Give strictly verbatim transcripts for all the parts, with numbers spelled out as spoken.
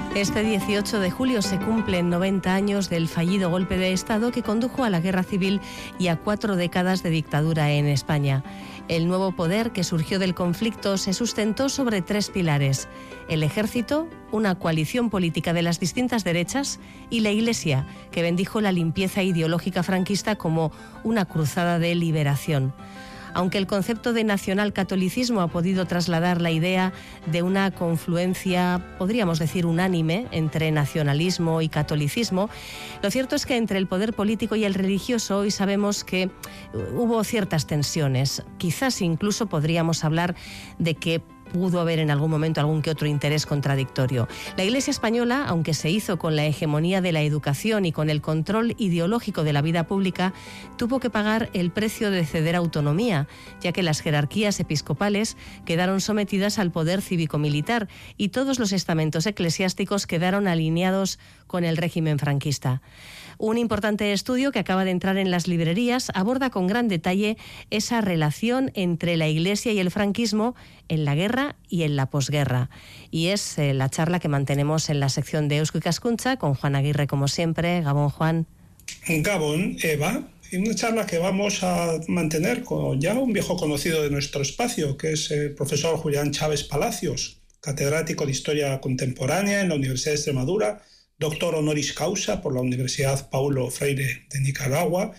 Este dieciocho de julio se cumplen noventa años del fallido golpe de Estado que condujo a la guerra civil y a cuatro décadas de dictadura en España. El nuevo poder que surgió del conflicto se sustentó sobre tres pilares: el ejército, una coalición política de las distintas derechas y la Iglesia, que bendijo la limpieza ideológica franquista como una cruzada de liberación. Aunque el concepto de nacionalcatolicismo ha podido trasladar la idea de una confluencia, podríamos decir, unánime entre nacionalismo y catolicismo, lo cierto es que entre el poder político y el religioso hoy sabemos que hubo ciertas tensiones. Quizás incluso podríamos hablar de que pudo haber en algún momento algún que otro interés contradictorio. La Iglesia española, aunque se hizo con la hegemonía de la educación y con el control ideológico de la vida pública, tuvo que pagar el precio de ceder autonomía, ya que las jerarquías episcopales quedaron sometidas al poder cívico-militar y todos los estamentos eclesiásticos quedaron alineados con el régimen franquista. Un importante estudio que acaba de entrar en las librerías aborda con gran detalle esa relación entre la Iglesia y el franquismo en la guerra y en la posguerra. Y es eh, la charla que mantenemos en la sección de Eusko Ikaskuntza con Juan Aguirre, como siempre. Gabón, Juan. Gabón, Eva. Y una charla que vamos a mantener con ya un viejo conocido de nuestro espacio, que es el profesor Julián Chávez Palacios, catedrático de Historia Contemporánea en la Universidad de Extremadura, doctor honoris causa por la Universidad Paulo Freire de Nicaragua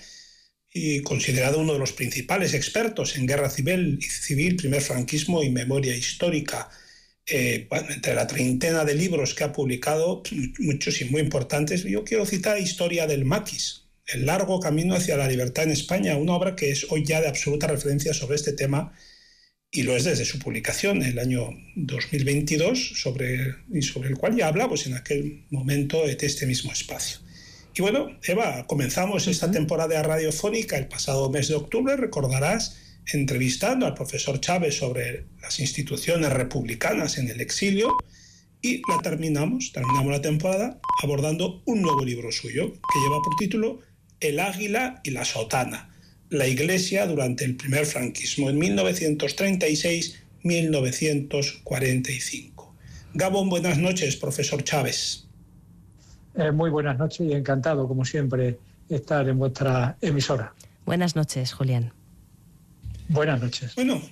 y considerado uno de los principales expertos en guerra civil, civil primer franquismo y memoria histórica. Eh, bueno, entre la treintena de libros que ha publicado, muchos y muy importantes, yo quiero citar Historia del Maquis, el largo camino hacia la libertad en España, una obra que es hoy ya de absoluta referencia sobre este tema, y lo es desde su publicación en el año dos mil veintidós, sobre, y sobre el cual ya hablamos en aquel momento de este mismo espacio. Y bueno, Eva, comenzamos esta temporada radiofónica el pasado mes de octubre, recordarás, entrevistando al profesor Chávez sobre las instituciones republicanas en el exilio, y la terminamos, terminamos la temporada abordando un nuevo libro suyo que lleva por título El Águila y la Sotana, la Iglesia durante el primer franquismo, en mil novecientos treinta y seis a mil novecientos cuarenta y cinco. Gabón, buenas noches, profesor Chávez. Eh, muy buenas noches y encantado, como siempre, estar en vuestra emisora. Buenas noches, Julián. Buenas noches. Bueno,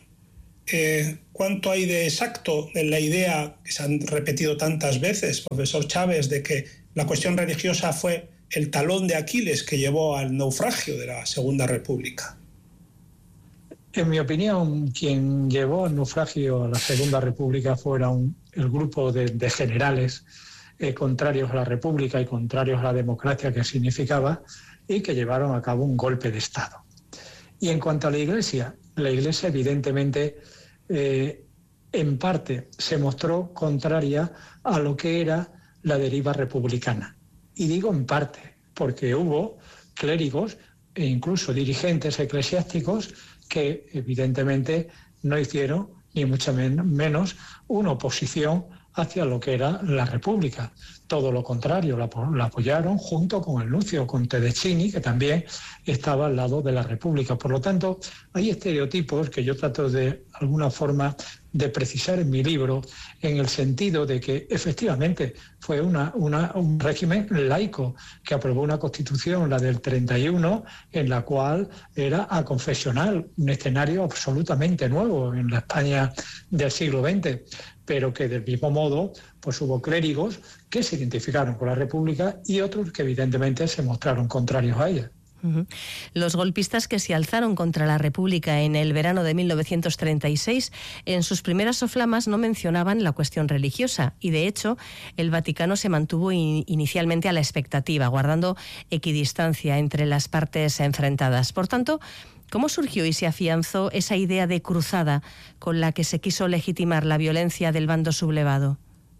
eh, ¿cuánto hay de exacto en la idea que se han repetido tantas veces, profesor Chávez, de que la cuestión religiosa fue el talón de Aquiles que llevó al naufragio de la Segunda República? En mi opinión, quien llevó al naufragio a la Segunda República fueron el grupo de, de generales eh, contrarios a la República y contrarios a la democracia que significaba, y que llevaron a cabo un golpe de Estado. Y en cuanto a la Iglesia, la Iglesia evidentemente eh, en parte se mostró contraria a lo que era la deriva republicana. Y digo en parte, porque hubo clérigos e incluso dirigentes eclesiásticos que evidentemente no hicieron, ni mucho men- menos, una oposición hacia lo que era la República. Todo lo contrario, la, la apoyaron junto con el nuncio, con Tedeschini, que también estaba al lado de la República. Por lo tanto, hay estereotipos que yo trato de alguna forma de precisar en mi libro, en el sentido de que efectivamente fue una, una, un régimen laico que aprobó una constitución, la del treinta y uno, en la cual era aconfesional, un escenario absolutamente nuevo en la España del siglo veinte, pero que del mismo modo pues hubo clérigos que se identificaron con la República y otros que evidentemente se mostraron contrarios a ella. Uh-huh. Los golpistas que se alzaron contra la República en el verano de mil novecientos treinta y seis, en sus primeras soflamas no mencionaban la cuestión religiosa, y de hecho el Vaticano se mantuvo in- inicialmente a la expectativa, guardando equidistancia entre las partes enfrentadas. Por tanto, ¿cómo surgió y se afianzó esa idea de cruzada con la que se quiso legitimar la violencia del bando sublevado?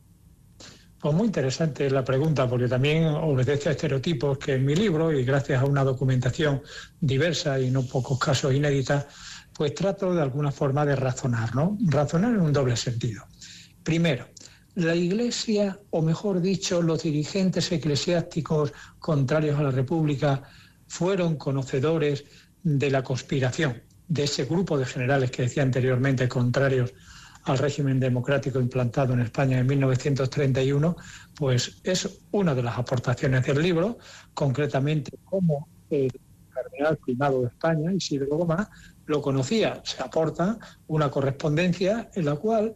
Pues muy interesante la pregunta, porque también obedece a estereotipos que en mi libro, y gracias a una documentación diversa y no pocos casos inédita, pues trato de alguna forma de razonar, ¿no? Razonar en un doble sentido. Primero, la Iglesia, o mejor dicho, los dirigentes eclesiásticos contrarios a la República, fueron conocedores de la conspiración, de ese grupo de generales que decía anteriormente contrarios al régimen democrático implantado en España en mil novecientos treinta y uno, pues es una de las aportaciones del libro, concretamente cómo el cardenal primado de España, Isidro Gómez, lo conocía. Se aporta una correspondencia en la cual,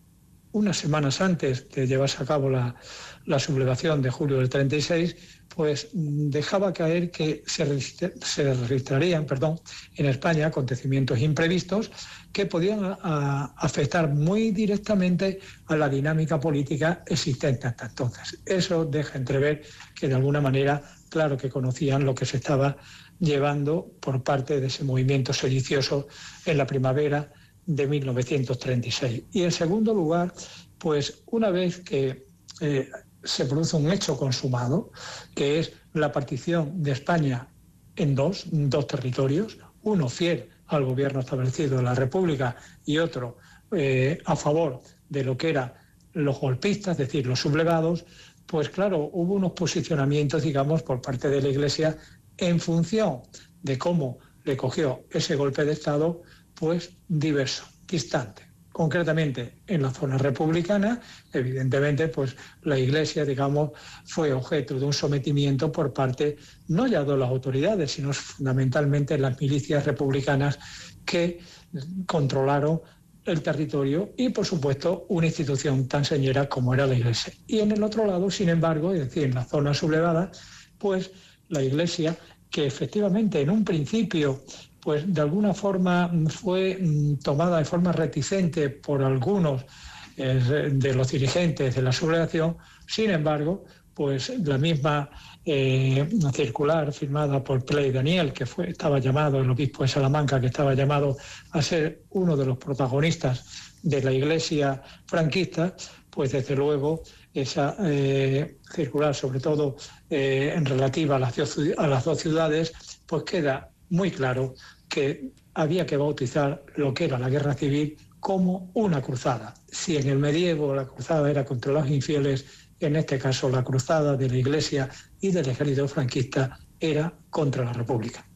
unas semanas antes de llevarse a cabo la, la sublevación de julio del treinta y seis, pues dejaba caer que se, se registrarían perdón, en España acontecimientos imprevistos que podían a, a afectar muy directamente a la dinámica política existente hasta entonces. Eso deja entrever que de alguna manera, claro que conocían lo que se estaba llevando por parte de ese movimiento sedicioso en la primavera de mil novecientos treinta y seis. Y en segundo lugar, pues una vez que eh, se produce un hecho consumado, que es la partición de España en dos, dos territorios, uno fiel al gobierno establecido de la República y otro eh, a favor de lo que eran los golpistas, es decir, los sublevados, pues claro, hubo unos posicionamientos, digamos, por parte de la Iglesia en función de cómo le cogió ese golpe de Estado, pues diverso, distante. Concretamente, en la zona republicana, evidentemente, pues la Iglesia, digamos, fue objeto de un sometimiento por parte, no ya de las autoridades, sino fundamentalmente las milicias republicanas que controlaron el territorio y, por supuesto, una institución tan señera como era la Iglesia. Y en el otro lado, sin embargo, es decir, en la zona sublevada, pues la Iglesia, que efectivamente en un principio pues de alguna forma fue tomada de forma reticente por algunos eh, de los dirigentes de la sublevación, sin embargo, pues la misma eh, circular firmada por Pley Daniel, que fue, estaba llamado, el obispo de Salamanca, que estaba llamado a ser uno de los protagonistas de la Iglesia franquista, pues desde luego esa eh, circular, sobre todo eh, en relativa a las, a las dos ciudades, pues queda muy claro que había que bautizar lo que era la guerra civil como una cruzada. Si en el medievo la cruzada era contra los infieles, en este caso la cruzada de la Iglesia y del ejército franquista era contra la República.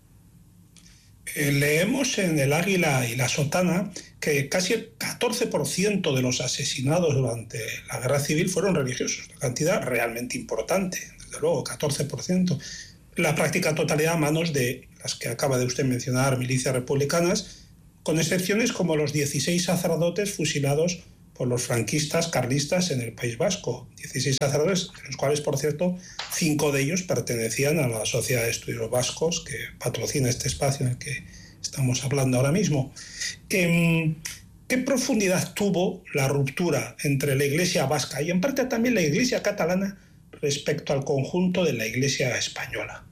Eh, leemos en El Águila y la Sotana que casi el catorce por ciento de los asesinados durante la guerra civil fueron religiosos, una cantidad realmente importante, desde luego, catorce por ciento. La práctica totalidad a manos de las que acaba de usted mencionar, milicias republicanas, con excepciones como los dieciséis sacerdotes fusilados por los franquistas carlistas en el País Vasco. dieciséis sacerdotes, de los cuales, por cierto, cinco de ellos pertenecían a la Sociedad de Estudios Vascos, que patrocina este espacio en el que estamos hablando ahora mismo. ¿Qué profundidad tuvo la ruptura entre la Iglesia vasca y en parte también la Iglesia catalana respecto al conjunto de la Iglesia española?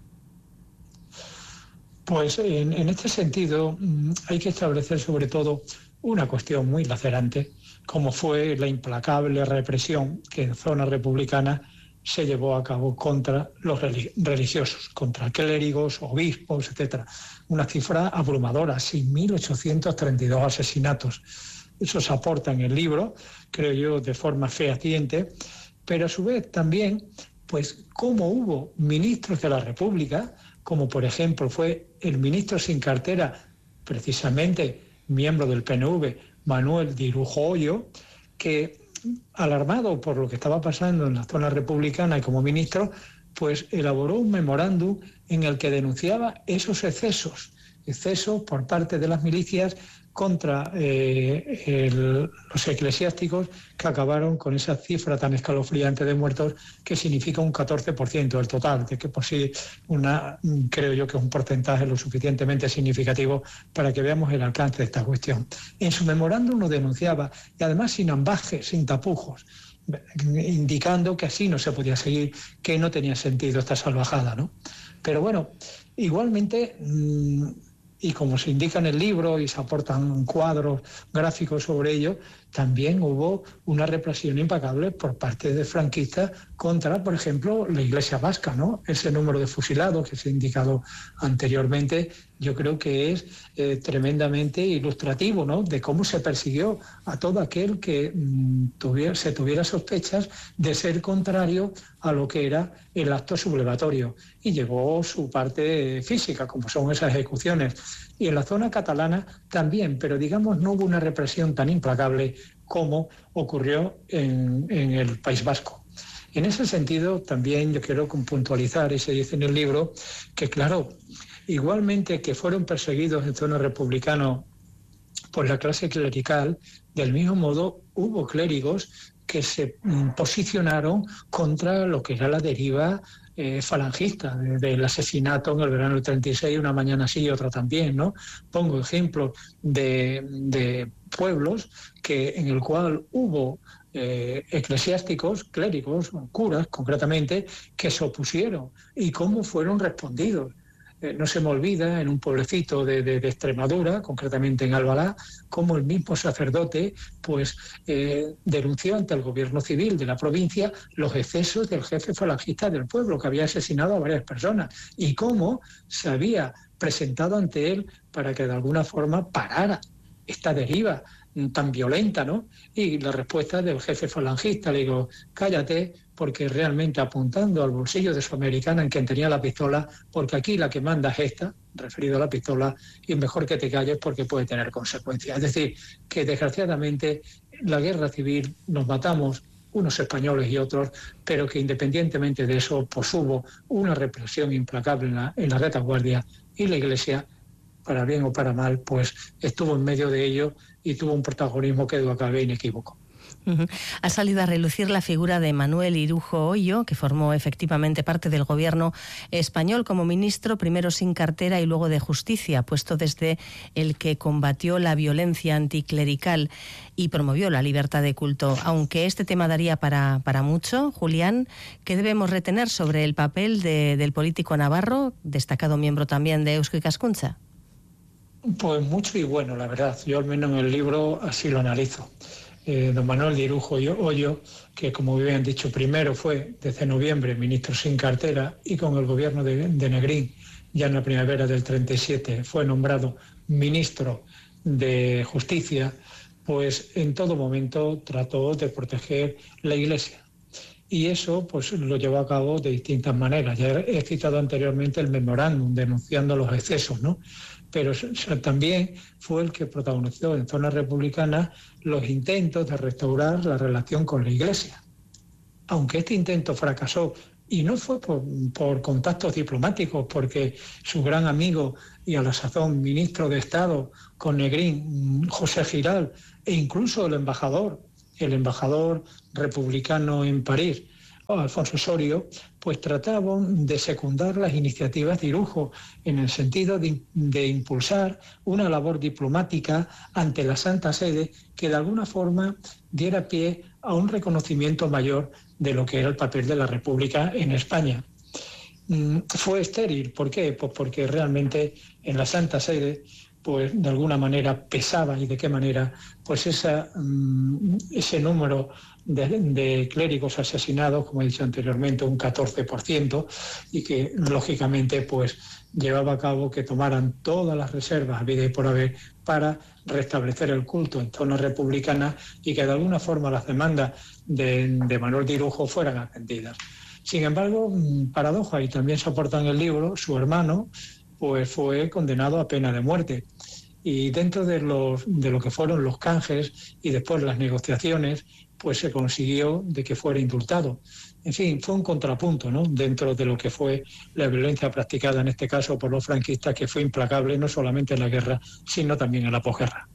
Pues en, en este sentido hay que establecer sobre todo una cuestión muy lacerante, como fue la implacable represión que en zona republicana se llevó a cabo contra los religiosos, contra clérigos, obispos, etcétera. Una cifra abrumadora, seis mil ochocientos treinta y dos asesinatos. Eso se aporta en el libro, creo yo, de forma fehaciente, pero a su vez también, pues, cómo hubo ministros de la República, como por ejemplo fue el ministro sin cartera, precisamente miembro del P N V, Manuel de Irujo, que, alarmado por lo que estaba pasando en la zona republicana y como ministro, pues elaboró un memorándum en el que denunciaba esos excesos, excesos por parte de las milicias contra eh, el, los eclesiásticos, que acabaron con esa cifra tan escalofriante de muertos, que significa un catorce por ciento del total, de que por sí una, creo yo que es un porcentaje lo suficientemente significativo para que veamos el alcance de esta cuestión. En su memorándum lo denunciaba, y además sin ambajes, sin tapujos, indicando que así no se podía seguir, que no tenía sentido esta salvajada, ¿no? Pero bueno, igualmente, mmm, y como se indica en el libro y se aportan cuadros gráficos sobre ello, también hubo una represión impecable por parte de franquistas contra, por ejemplo, la Iglesia vasca, ¿no? Ese número de fusilados que se ha indicado anteriormente, yo creo que es eh, tremendamente ilustrativo, ¿no?, de cómo se persiguió a todo aquel que mmm, tuviera, se tuviera sospechas de ser contrario a lo que era el acto sublevatorio, y llegó su parte física, como son esas ejecuciones. Y en la zona catalana también, pero digamos no hubo una represión tan implacable como ocurrió en, en el País Vasco. En ese sentido, también yo quiero puntualizar, y se dice en el libro, que claro, igualmente que fueron perseguidos en zonas republicanas por la clase clerical, del mismo modo hubo clérigos que se posicionaron contra lo que era la deriva eh, falangista, de, del asesinato en el verano del treinta y seis, una mañana sí y otra también, ¿no? Pongo ejemplos de, de pueblos que, en el cual hubo eh, eclesiásticos, clérigos, curas concretamente, que se opusieron y cómo fueron respondidos. Eh, no se me olvida, en un pueblecito de, de, de Extremadura, concretamente en Albalá, cómo el mismo sacerdote pues, eh, denunció ante el gobierno civil de la provincia los excesos del jefe falangista del pueblo, que había asesinado a varias personas, y cómo se había presentado ante él para que de alguna forma parara esta deriva tan violenta, ¿no? Y la respuesta del jefe falangista, le digo, cállate, porque realmente apuntando al bolsillo de su americana en quien tenía la pistola, porque aquí la que manda es esta, referido a la pistola, y mejor que te calles porque puede tener consecuencias. Es decir, que desgraciadamente la guerra civil nos matamos unos españoles y otros, pero que independientemente de eso, pues hubo una represión implacable en la, en la retaguardia, y la Iglesia, para bien o para mal, pues estuvo en medio de ello y tuvo un protagonismo que acabé inequívoco. Uh-huh. Ha salido a relucir la figura de Manuel Irujo Ollo, que formó efectivamente parte del gobierno español como ministro, primero sin cartera y luego de Justicia, puesto desde el que combatió la violencia anticlerical y promovió la libertad de culto. Aunque este tema daría para, para mucho, Julián, ¿qué debemos retener sobre el papel de, del político navarro, destacado miembro también de Eusko Ikaskuntza? Pues mucho y bueno, la verdad. Yo al menos en el libro así lo analizo. Eh, don Manuel Irujo Ollo, que como bien han dicho, primero fue desde noviembre ministro sin cartera y con el gobierno de, de Negrín, ya en la primavera del treinta y siete, fue nombrado ministro de Justicia, pues en todo momento trató de proteger la Iglesia. Y eso pues lo llevó a cabo de distintas maneras. Ya he citado anteriormente el memorándum denunciando los excesos, ¿no? Pero también fue el que protagonizó en zonas republicanas los intentos de restaurar la relación con la Iglesia. Aunque este intento fracasó, y no fue por, por contactos diplomáticos, porque su gran amigo y a la sazón ministro de Estado con Negrín, José Giral, e incluso el embajador, el embajador republicano en París, Alfonso Osorio, pues trataban de secundar las iniciativas de Irujo en el sentido de, de impulsar una labor diplomática ante la Santa Sede que de alguna forma diera pie a un reconocimiento mayor de lo que era el papel de la República en España. Mm, fue estéril, ¿por qué? Pues porque realmente en la Santa Sede pues de alguna manera pesaba, y de qué manera, pues esa, um, ese número de, de clérigos asesinados, como he dicho anteriormente, un catorce por ciento, y que lógicamente pues llevaba a cabo que tomaran todas las reservas habidas y por haber para restablecer el culto en zonas republicanas y que de alguna forma las demandas de, de Manuel de Irujo fueran atendidas. Sin embargo, paradoja, y también se aporta en el libro, su hermano pues fue condenado a pena de muerte. Y dentro de, los, de lo que fueron los canjes y después las negociaciones, pues se consiguió de que fuera indultado. En fin, fue un contrapunto, ¿no?, dentro de lo que fue la violencia practicada en este caso por los franquistas, que fue implacable no solamente en la guerra, sino también en la posguerra.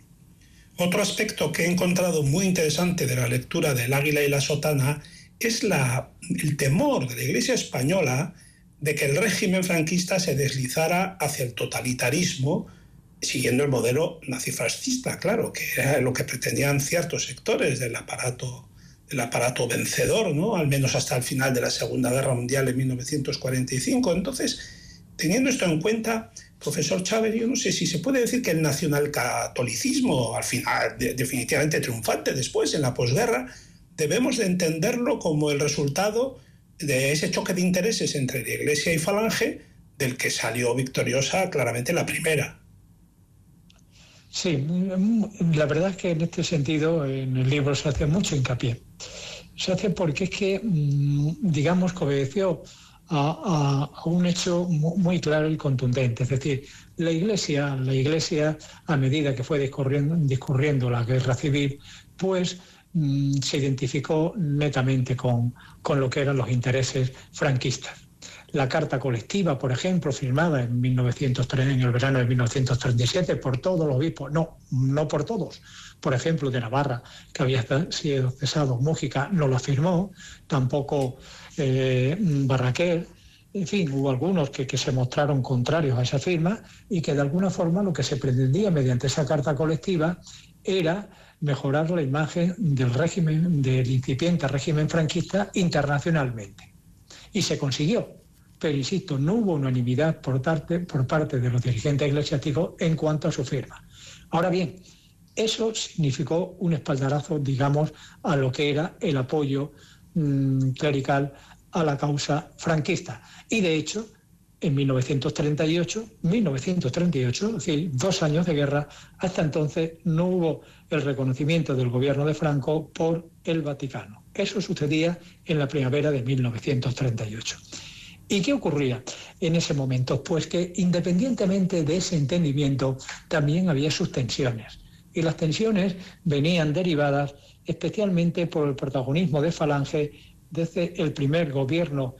Otro aspecto que he encontrado muy interesante de la lectura del Águila y la Sotana es la, el temor de la Iglesia española de que el régimen franquista se deslizara hacia el totalitarismo, siguiendo el modelo nazifascista, claro, que era lo que pretendían ciertos sectores del aparato, del aparato vencedor, ¿no?, al menos hasta el final de la Segunda Guerra Mundial en mil novecientos cuarenta y cinco. Entonces, teniendo esto en cuenta, profesor Chávez, yo no sé si se puede decir que el nacionalcatolicismo, al final, de, definitivamente triunfante después, en la posguerra, debemos de entenderlo como el resultado de ese choque de intereses entre la Iglesia y Falange, del que salió victoriosa claramente la primera. Sí, la verdad es que en este sentido en el libro se hace mucho hincapié. Se hace porque es que, digamos, que obedeció a, a, a un hecho muy claro y contundente. Es decir, la Iglesia, la Iglesia a medida que fue discurriendo, discurriendo la guerra civil, pues mmm, se identificó netamente con, con lo que eran los intereses franquistas. La carta colectiva, por ejemplo, firmada en, mil novecientos tres, en el verano de mil novecientos treinta y siete por todos los obispos, no, no por todos, por ejemplo, de Navarra, que había sido cesado, Mújica no la firmó, tampoco eh, Barraquer, en fin, hubo algunos que, que se mostraron contrarios a esa firma y que de alguna forma lo que se pretendía mediante esa carta colectiva era mejorar la imagen del régimen, del incipiente régimen franquista internacionalmente. Y se consiguió. Pero, insisto, no hubo unanimidad por parte, por parte de los dirigentes eclesiásticos en cuanto a su firma. Ahora bien, eso significó un espaldarazo, digamos, a lo que era el apoyo mmm, clerical a la causa franquista. Y, de hecho, en mil novecientos treinta y ocho, mil novecientos treinta y ocho, es decir, dos años de guerra, hasta entonces no hubo el reconocimiento del gobierno de Franco por el Vaticano. Eso sucedía en la primavera de mil novecientos treinta y ocho. ¿Y qué ocurría en ese momento? Pues que independientemente de ese entendimiento también había sus tensiones. Y las tensiones venían derivadas especialmente por el protagonismo de Falange desde el primer gobierno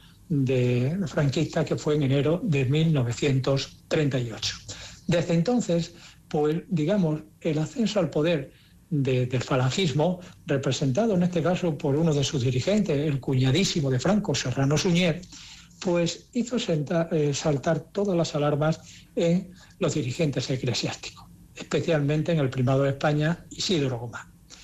de franquista, que fue en enero de mil novecientos treinta y ocho. Desde entonces, pues digamos, el ascenso al poder de, del falangismo, representado en este caso por uno de sus dirigentes, el cuñadísimo de Franco, Serrano Suñer, pues hizo senta, eh, saltar todas las alarmas en los dirigentes eclesiásticos, especialmente en el primado de España, Isidro Gomá.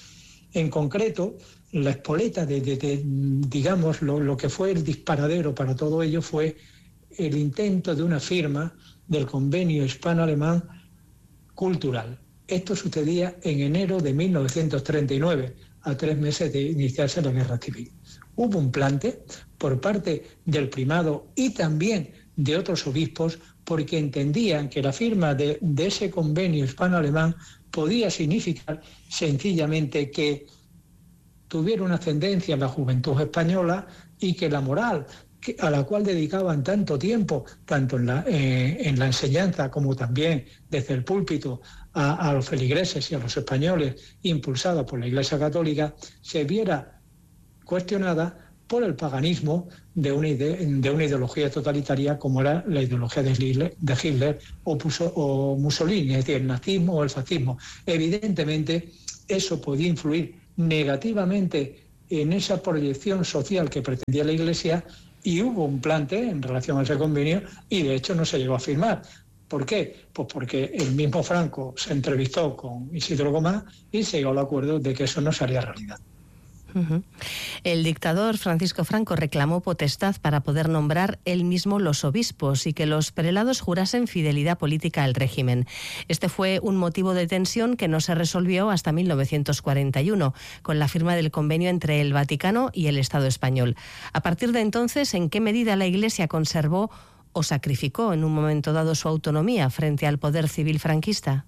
En concreto, la espoleta de, de, de digamos, lo, lo que fue el disparadero para todo ello fue el intento de una firma del convenio hispano-alemán cultural. Esto sucedía en enero de mil novecientos treinta y nueve, a tres meses de iniciarse la guerra civil. Hubo un plante por parte del primado y también de otros obispos, porque entendían que la firma de, de ese convenio hispano-alemán podía significar sencillamente que tuviera una ascendencia en la juventud española y que la moral que, a la cual dedicaban tanto tiempo, tanto en la, eh, en la enseñanza como también desde el púlpito a, a los feligreses y a los españoles, impulsada por la Iglesia Católica, se viera cuestionada por el paganismo de una, ide de una ideología totalitaria como era la ideología de Hitler, de Hitler o, Puso o Mussolini, es decir, el nazismo o el fascismo. Evidentemente, eso podía influir negativamente en esa proyección social que pretendía la Iglesia, y hubo un plante en relación a ese convenio y de hecho no se llegó a firmar. ¿Por qué? Pues porque el mismo Franco se entrevistó con Isidro Gomá y se llegó al acuerdo de que eso no sería realidad. Uh-huh. El dictador Francisco Franco reclamó potestad para poder nombrar él mismo los obispos y que los prelados jurasen fidelidad política al régimen. Este fue un motivo de tensión que no se resolvió hasta mil novecientos cuarenta y uno, con la firma del convenio entre el Vaticano y el Estado español. A partir de entonces, ¿en qué medida la Iglesia conservó o sacrificó en un momento dado su autonomía frente al poder civil franquista?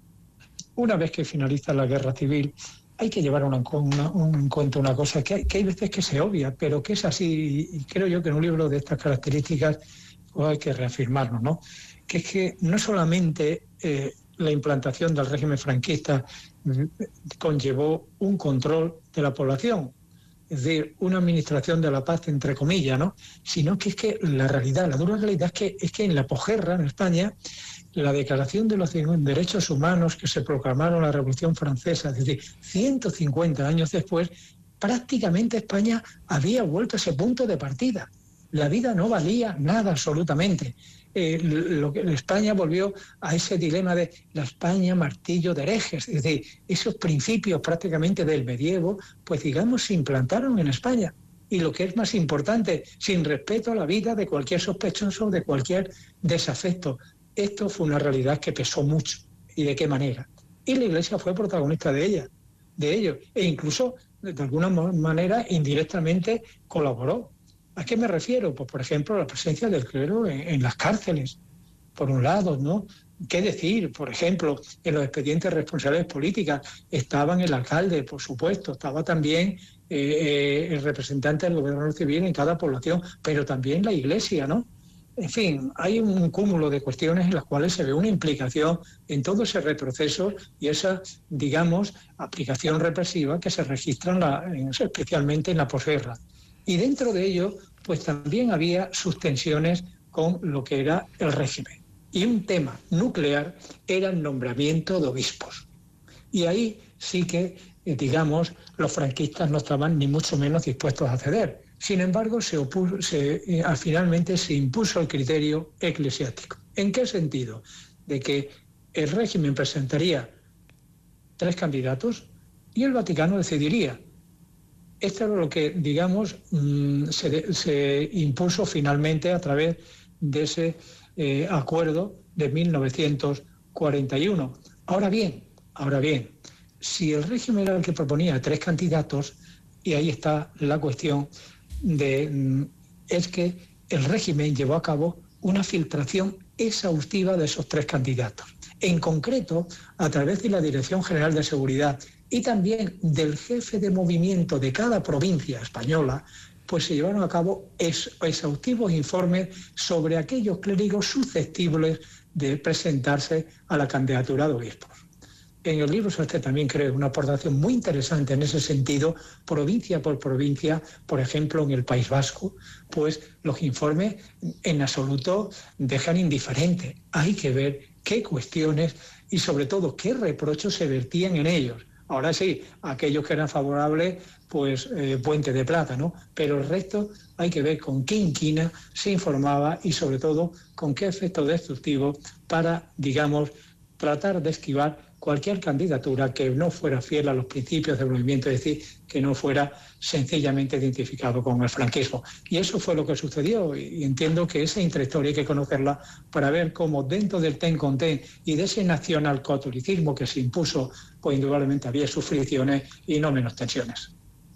Una vez que finaliza la guerra civil, hay que llevar una, una, un, en cuenta una cosa que hay, que hay veces que se obvia, pero que es así, y creo yo que en un libro de estas características pues hay que reafirmarlo, ¿no? Que es que no solamente eh, la implantación del régimen franquista conllevó un control de la población, es decir, una administración de la paz, entre comillas, ¿no? Sino que es que la realidad, la dura realidad es que, es que en la posguerra, en España, la Declaración de los Derechos Humanos que se proclamaron en la Revolución Francesa, es decir, ciento cincuenta años después, prácticamente España había vuelto a ese punto de partida. La vida no valía nada absolutamente. Eh, lo que España volvió a ese dilema de la España martillo de herejes, es decir, esos principios prácticamente del medievo, pues digamos, se implantaron en España. Y lo que es más importante, sin respeto a la vida de cualquier sospechoso, de cualquier desafecto. Esto fue una realidad que pesó mucho. ¿Y de qué manera? Y la Iglesia fue protagonista de ella, de ello. E incluso, de alguna manera, indirectamente colaboró. ¿A qué me refiero? Pues, por ejemplo, la presencia del clero en, en las cárceles, por un lado, ¿no? ¿Qué decir? Por ejemplo, en los expedientes de responsabilidades políticas estaban el alcalde, por supuesto, estaba también eh, eh, el representante del gobierno civil en cada población, pero también la Iglesia, ¿no? En fin, hay un cúmulo de cuestiones en las cuales se ve una implicación en todo ese retroceso y esa, digamos, aplicación represiva que se registra en la, en, especialmente en la posguerra. Y dentro de ello, pues también había sus tensiones con lo que era el régimen. Y un tema nuclear era el nombramiento de obispos. Y ahí sí que, digamos, los franquistas no estaban ni mucho menos dispuestos a ceder. Sin embargo, se opuso, se, eh, finalmente se impuso el criterio eclesiástico. ¿En qué sentido? De que el régimen presentaría tres candidatos y el Vaticano decidiría. Esto es lo que, digamos, se, se impuso finalmente a través de ese eh, acuerdo de mil novecientos cuarenta y uno. Ahora bien, ahora bien, si el régimen era el que proponía tres candidatos, y ahí está la cuestión, de, es que el régimen llevó a cabo una filtración exhaustiva de esos tres candidatos. En concreto, a través de la Dirección General de Seguridad y también del jefe de movimiento de cada provincia española, pues se llevaron a cabo ex, exhaustivos informes sobre aquellos clérigos susceptibles de presentarse a la candidatura de obispos. En el libro usted también creo una aportación muy interesante en ese sentido, provincia por provincia. Por ejemplo, en el País Vasco, pues los informes en absoluto dejan indiferente. Hay que ver qué cuestiones y sobre todo qué reprochos se vertían en ellos. Ahora sí, aquellos que eran favorables, pues eh, puente de plata, ¿no? Pero el resto hay que ver con qué inquina se informaba y sobre todo con qué efecto destructivo para, digamos, tratar de esquivar cualquier candidatura que no fuera fiel a los principios del movimiento, es decir, que no fuera sencillamente identificado con el franquismo. Y eso fue lo que sucedió, y entiendo que esa intrahistoria hay que conocerla para ver cómo dentro del ten con ten y de ese nacionalcatolicismo que se impuso, pues indudablemente había sus fricciones y no menos tensiones.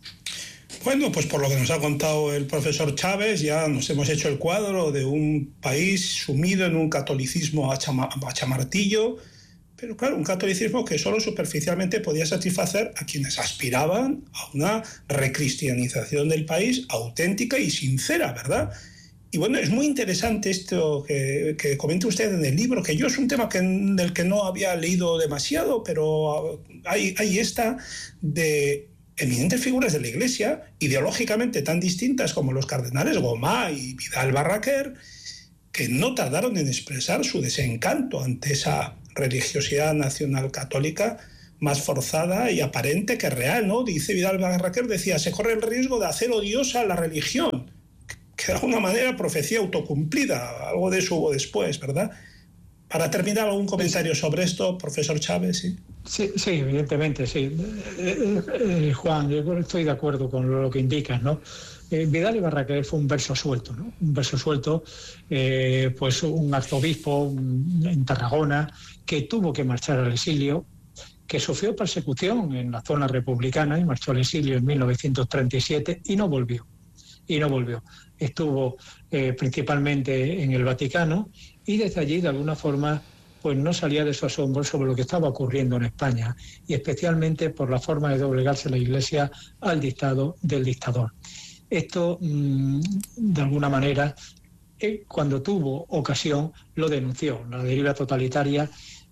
Bueno, pues por lo que nos ha contado el profesor Chávez, ya nos hemos hecho el cuadro de un país sumido en un catolicismo a, chama, a chamartillo, pero claro, un catolicismo que solo superficialmente podía satisfacer a quienes aspiraban a una recristianización del país auténtica y sincera, ¿verdad? Y bueno, es muy interesante esto que, que comenta usted en el libro, que yo es un tema que, del que no había leído demasiado, pero hay, hay esta de eminentes figuras de la Iglesia, ideológicamente tan distintas como los cardenales Gomá y Vidal Barraquer, que no tardaron en expresar su desencanto ante esa religiosidad nacional católica más forzada y aparente que real, ¿no? Dice Vidal Barraquer, decía, se corre el riesgo de hacer odiosa la religión, que de alguna manera profecía autocumplida, algo de eso hubo después, ¿verdad? Para terminar, algún comentario sobre esto, profesor Chávez, ¿sí? Sí, sí, evidentemente, sí. Eh, eh, Juan, yo estoy de acuerdo con lo que indicas, ¿no? Eh, Vidal y Barraquer fue un verso suelto, ¿no? Un verso suelto, eh, pues un arzobispo en Tarragona que tuvo que marchar al exilio, que sufrió persecución en la zona republicana y marchó al exilio en mil novecientos treinta y siete y no volvió. Y no volvió. Estuvo eh, principalmente en el Vaticano y desde allí, de alguna forma, pues no salía de su asombro sobre lo que estaba ocurriendo en España y especialmente por la forma de doblegarse la Iglesia al dictado del dictador. Esto, mmm, de alguna manera, eh, cuando tuvo ocasión, lo denunció, la deriva totalitaria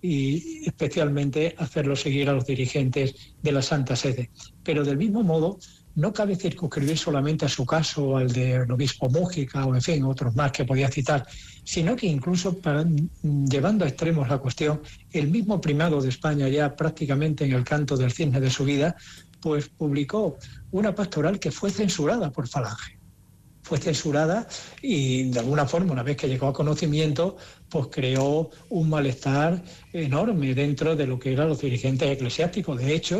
y especialmente hacerlo seguir a los dirigentes de la Santa Sede. Pero del mismo modo, no cabe circunscribir solamente a su caso o al del obispo Mújica o, en fin, otros más que podía citar, sino que incluso, para, llevando a extremos la cuestión, el mismo primado de España, ya prácticamente en el canto del cisne de su vida, pues publicó una pastoral que fue censurada por Falange. Fue censurada y, de alguna forma, una vez que llegó a conocimiento, pues creó un malestar enorme dentro de lo que eran los dirigentes eclesiásticos. De hecho,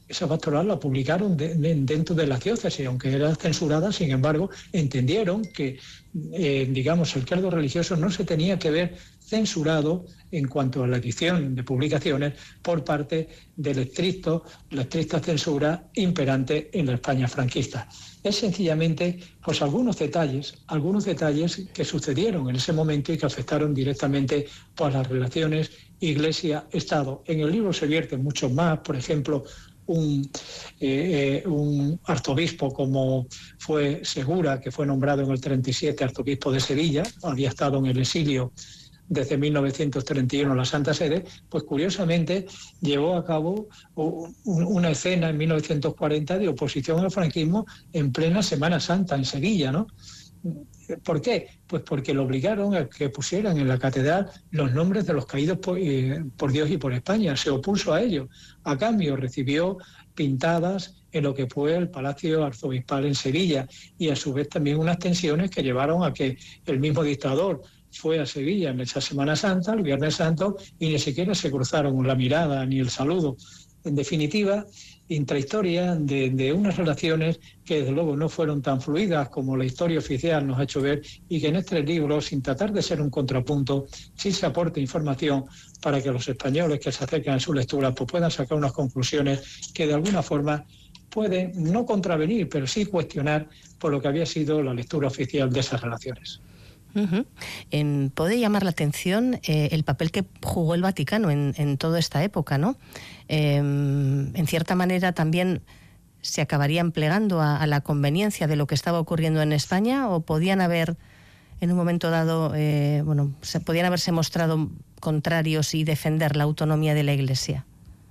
esa pastoral la publicaron de, de, dentro de las diócesis, aunque era censurada. Sin embargo, entendieron que, eh, digamos, el credo religioso no se tenía que ver censurado en cuanto a la edición de publicaciones por parte del estricto, la estricta censura imperante en la España franquista. Es sencillamente pues algunos detalles, algunos detalles que sucedieron en ese momento y que afectaron directamente pues, las relaciones Iglesia-Estado. En el libro se vierten muchos más, por ejemplo, un, eh, un arzobispo como fue Segura, que fue nombrado en el treinta y siete arzobispo de Sevilla, había estado en el exilio desde mil novecientos treinta y uno la Santa Sede, pues curiosamente llevó a cabo una escena en mil novecientos cuarenta de oposición al franquismo en plena Semana Santa en Sevilla, ¿no? ¿Por qué? Pues porque lo obligaron a que pusieran en la catedral los nombres de los caídos por, eh, por Dios y por España. Se opuso a ello. A cambio recibió pintadas en lo que fue el Palacio Arzobispal en Sevilla y a su vez también unas tensiones que llevaron a que el mismo dictador fue a Sevilla en esa Semana Santa, el Viernes Santo, y ni siquiera se cruzaron la mirada ni el saludo. En definitiva, intrahistoria de, de unas relaciones que desde luego no fueron tan fluidas como la historia oficial nos ha hecho ver, y que en este libro, sin tratar de ser un contrapunto, sí se aporta información para que los españoles que se acercan a su lectura pues puedan sacar unas conclusiones que de alguna forma pueden no contravenir, pero sí cuestionar por lo que había sido la lectura oficial de esas relaciones. Uh-huh. Eh, puede llamar la atención eh, el papel que jugó el Vaticano en, en toda esta época, ¿no? Eh, en cierta manera también se acabarían plegando a, a la conveniencia de lo que estaba ocurriendo en España, o podían haber en un momento dado, eh, bueno, se, podían haberse mostrado contrarios y defender la autonomía de la Iglesia.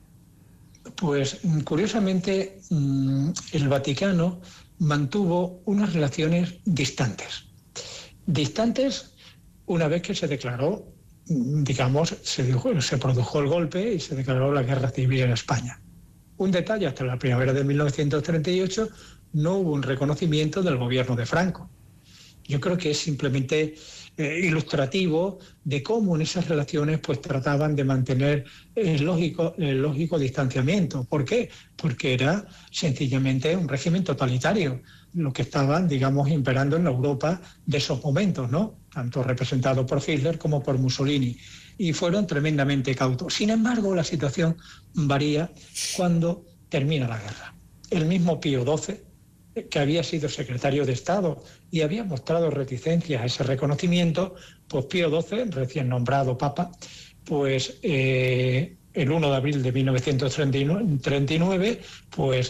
Pues curiosamente el Vaticano mantuvo unas relaciones distantes. Distantes una vez que se declaró, digamos, se, dijo, se produjo el golpe y se declaró la guerra civil en España. Un detalle, hasta la primavera de mil novecientos treinta y ocho no hubo un reconocimiento del gobierno de Franco. Yo creo que es simplemente eh, ilustrativo de cómo en esas relaciones pues trataban de mantener el lógico, el lógico distanciamiento. ¿Por qué? Porque era sencillamente un régimen totalitario, lo que estaban, digamos, imperando en la Europa de esos momentos, ¿no? Tanto representado por Hitler como por Mussolini, y fueron tremendamente cautos. Sin embargo, la situación varía cuando termina la guerra. El mismo Pío doce, que había sido secretario de Estado y había mostrado reticencias a ese reconocimiento, pues Pío doce, recién nombrado Papa, pues eh, el primero de abril de mil novecientos treinta y nueve, pues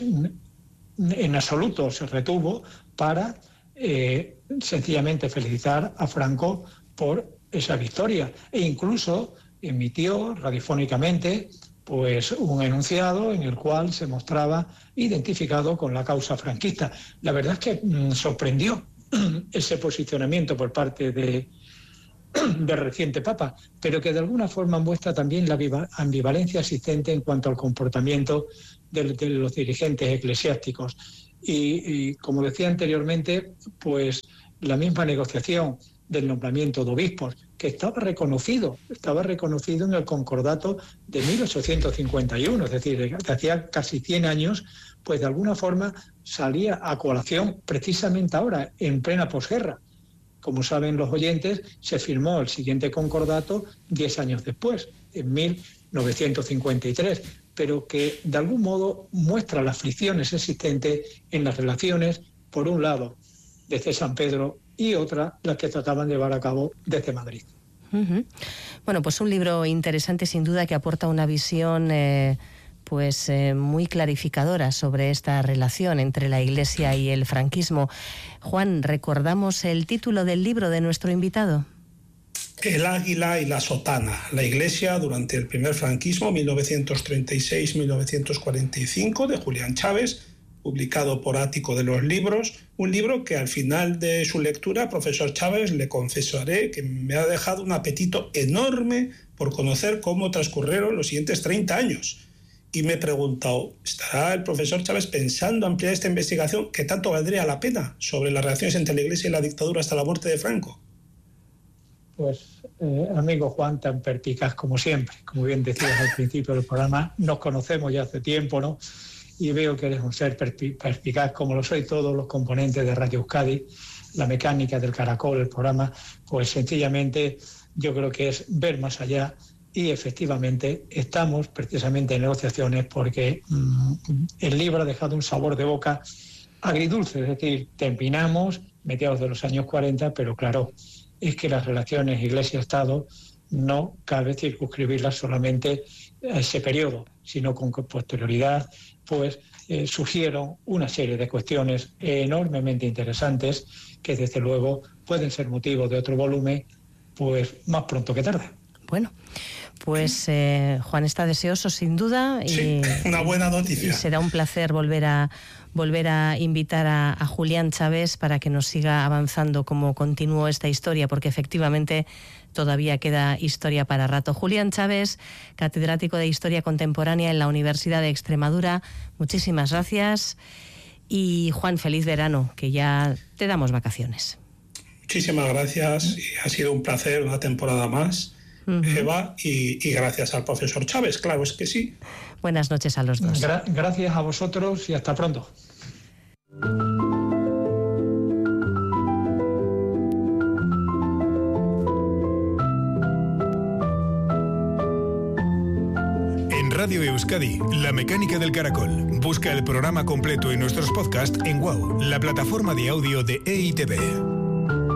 en absoluto se retuvo para eh, sencillamente felicitar a Franco por esa victoria, e incluso emitió radiofónicamente pues un enunciado en el cual se mostraba identificado con la causa franquista. La verdad es que mmm, sorprendió ese posicionamiento por parte de, del reciente Papa, pero que de alguna forma muestra también la ambivalencia existente en cuanto al comportamiento de, de los dirigentes eclesiásticos. Y, y como decía anteriormente, pues la misma negociación del nombramiento de obispos, que estaba reconocido, estaba reconocido en el concordato de mil ochocientos cincuenta y uno, es decir, de hacía casi cien años, pues de alguna forma salía a colación precisamente ahora, en plena posguerra. Como saben los oyentes, se firmó el siguiente concordato diez años después, en mil novecientos cincuenta y tres, pero que de algún modo muestra las fricciones existentes en las relaciones, por un lado, desde San Pedro, y otra, las que trataban de llevar a cabo desde Madrid. Uh-huh. Bueno, pues un libro interesante sin duda, que aporta una visión eh, pues eh, muy clarificadora sobre esta relación entre la Iglesia y el franquismo. Juan, ¿recordamos el título del libro de nuestro invitado? El águila y la sotana, la Iglesia durante el primer franquismo, mil novecientos treinta y seis a mil novecientos cuarenta y cinco, de Julián Chávez, publicado por Ático de los Libros, un libro que al final de su lectura, profesor Chávez, le confesaré que me ha dejado un apetito enorme por conocer cómo transcurrieron los siguientes treinta años. Y me he preguntado, ¿estará el profesor Chávez pensando ampliar esta investigación que tanto valdría la pena sobre las relaciones entre la Iglesia y la dictadura hasta la muerte de Franco? Pues, eh, amigo Juan, tan perpicaz como siempre. Como bien decías al principio del programa, nos conocemos ya hace tiempo, ¿no? y veo que eres un ser perspicaz, como lo soy todos los componentes de Radio Euskadi, la mecánica del Caracol, el programa, pues sencillamente yo creo que es ver más allá y efectivamente estamos precisamente en negociaciones porque mmm, el libro ha dejado un sabor de boca agridulce, es decir, terminamos mediados de los años cuarenta, pero claro, es que las relaciones Iglesia-Estado no cabe circunscribirlas solamente a ese periodo, sino con posterioridad, pues eh, surgieron una serie de cuestiones enormemente interesantes que desde luego pueden ser motivo de otro volumen, pues más pronto que tarde. Bueno, pues eh, Juan está deseoso sin duda y sí, una buena noticia. Y será un placer volver a volver a invitar a, a Julián Chávez para que nos siga avanzando cómo continuó esta historia, porque efectivamente todavía queda historia para rato. Julián Chávez, catedrático de Historia Contemporánea en la Universidad de Extremadura, muchísimas gracias. Y Juan, feliz verano, que ya te damos vacaciones. Muchísimas gracias, y ha sido un placer una temporada más. Uh-huh. Eva, y, y gracias al profesor Chávez, claro, es que sí. Buenas noches a los dos. Gra- gracias a vosotros y hasta pronto. En Radio Euskadi, La Mecánica del Caracol. Busca el programa completo y nuestros podcasts en Wow, la plataforma de audio de E I T V.